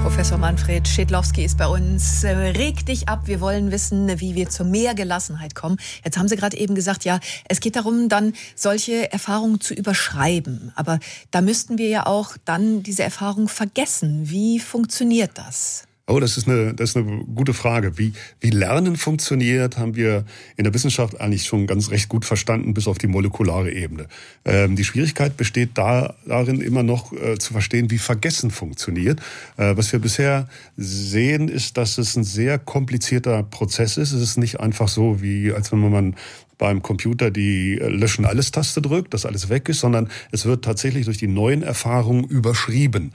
Professor Manfred Schädlowski ist bei uns. Reg dich ab, wir wollen wissen, wie wir zu mehr Gelassenheit kommen. Jetzt haben Sie gerade eben gesagt, ja, es geht darum, dann solche Erfahrungen zu überschreiben. Aber da müssten wir ja auch dann diese Erfahrung vergessen. Wie funktioniert das? Oh, das ist eine gute Frage. Wie Lernen funktioniert, haben wir in der Wissenschaft eigentlich schon ganz recht gut verstanden, bis auf die molekulare Ebene. Die Schwierigkeit besteht darin, immer noch zu verstehen, wie Vergessen funktioniert. Was wir bisher sehen, ist, dass es ein sehr komplizierter Prozess ist. Es ist nicht einfach so, wie als wenn man beim Computer die Löschen-Alles-Taste drückt, dass alles weg ist, sondern es wird tatsächlich durch die neuen Erfahrungen überschrieben.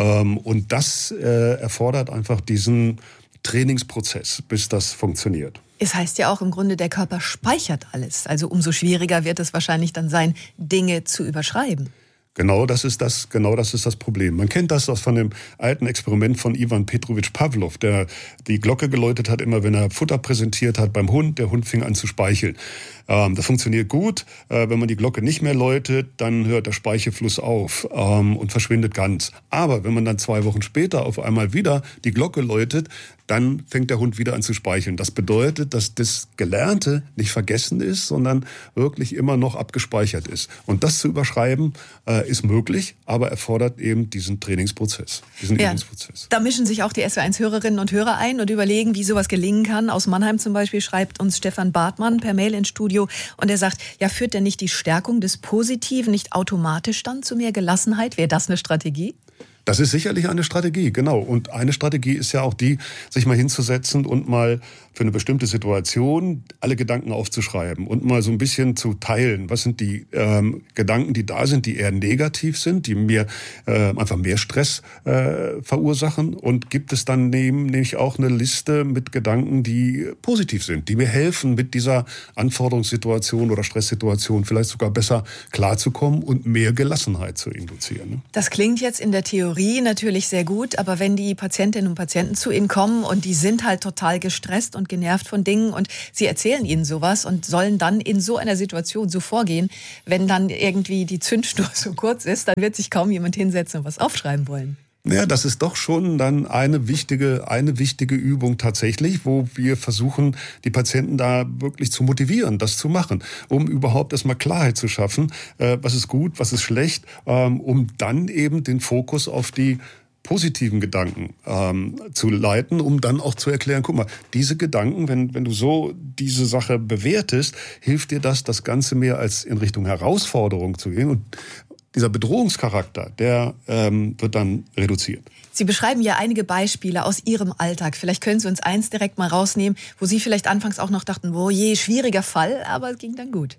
Und das erfordert einfach diesen Trainingsprozess, bis das funktioniert. Es heißt ja auch im Grunde, der Körper speichert alles. Also umso schwieriger wird es wahrscheinlich dann sein, Dinge zu überschreiben. Genau das ist das Problem. Man kennt das von dem alten Experiment von Iwan Petrowitsch Pawlow, der die Glocke geläutet hat, immer wenn er Futter präsentiert hat beim Hund. Der Hund fing an zu speicheln. Das funktioniert gut. Wenn man die Glocke nicht mehr läutet, dann hört der Speichelfluss auf und verschwindet ganz. Aber wenn man dann 2 Wochen später auf einmal wieder die Glocke läutet, dann fängt der Hund wieder an zu speicheln. Das bedeutet, dass das Gelernte nicht vergessen ist, sondern wirklich immer noch abgespeichert ist. Und das zu überschreiben ist möglich, aber erfordert eben diesen Trainingsprozess, diesen Übungsprozess. Da mischen sich auch die SW1-Hörerinnen und Hörer ein und überlegen, wie sowas gelingen kann. Aus Mannheim zum Beispiel schreibt uns Stefan Bartmann per Mail ins Studio und er sagt, ja, führt denn nicht die Stärkung des Positiven nicht automatisch dann zu mehr Gelassenheit? Wäre das eine Strategie? Das ist sicherlich eine Strategie, genau. Und eine Strategie ist ja auch die, sich mal hinzusetzen und mal für eine bestimmte Situation alle Gedanken aufzuschreiben und mal so ein bisschen zu teilen. Was sind die Gedanken, die da sind, die eher negativ sind, die mir einfach mehr Stress verursachen? Und gibt es dann nämlich auch eine Liste mit Gedanken, die positiv sind, die mir helfen, mit dieser Anforderungssituation oder Stresssituation vielleicht sogar besser klarzukommen und mehr Gelassenheit zu induzieren, ne? Das klingt jetzt in der Theorie natürlich sehr gut, aber wenn die Patientinnen und Patienten zu Ihnen kommen und die sind halt total gestresst und genervt von Dingen und Sie erzählen ihnen sowas und sollen dann in so einer Situation so vorgehen, wenn dann irgendwie die Zündschnur so kurz ist, dann wird sich kaum jemand hinsetzen und was aufschreiben wollen. Ja, das ist doch schon dann eine wichtige Übung tatsächlich, wo wir versuchen, die Patienten da wirklich zu motivieren, das zu machen, um überhaupt erstmal Klarheit zu schaffen, was ist gut, was ist schlecht, um dann eben den Fokus auf die positiven Gedanken zu leiten, um dann auch zu erklären, guck mal, diese Gedanken, wenn du so diese Sache bewertest, hilft dir das Ganze mehr als in Richtung Herausforderung zu gehen. Und dieser Bedrohungscharakter, der wird dann reduziert. Sie beschreiben ja einige Beispiele aus Ihrem Alltag. Vielleicht können Sie uns eins direkt mal rausnehmen, wo Sie vielleicht anfangs auch noch dachten, oh je, schwieriger Fall, aber es ging dann gut.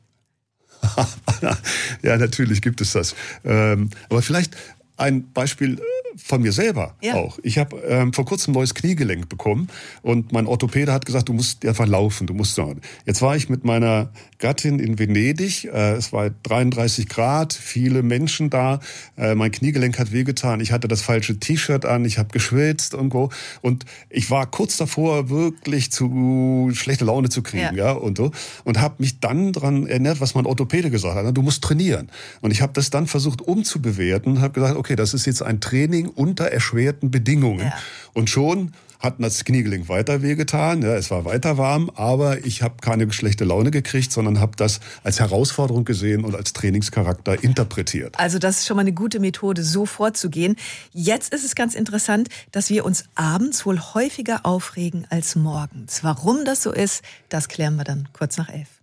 Ja, natürlich gibt es das. Aber vielleicht ein Beispiel von mir selber auch. Ich habe vor kurzem ein neues Kniegelenk bekommen und mein Orthopäde hat gesagt, du musst einfach laufen, du musst. Jetzt war ich mit meiner Gattin in Venedig, es war 33 Grad, viele Menschen da, mein Kniegelenk hat wehgetan, ich hatte das falsche T-Shirt an, ich habe geschwitzt irgendwo und ich war kurz davor, wirklich zu schlechte Laune zu kriegen, und so, und habe mich dann daran erinnert, was mein Orthopäde gesagt hat, du musst trainieren. Und ich habe das dann versucht umzubewerten und habe gesagt, okay, das ist jetzt ein Training unter erschwerten Bedingungen. Ja. Und schon hat das Kniegelenk weiter wehgetan, es war weiter warm, aber ich habe keine schlechte Laune gekriegt, sondern habe das als Herausforderung gesehen und als Trainingscharakter interpretiert. Also das ist schon mal eine gute Methode, so vorzugehen. Jetzt ist es ganz interessant, dass wir uns abends wohl häufiger aufregen als morgens. Warum das so ist, das klären wir dann kurz nach 11.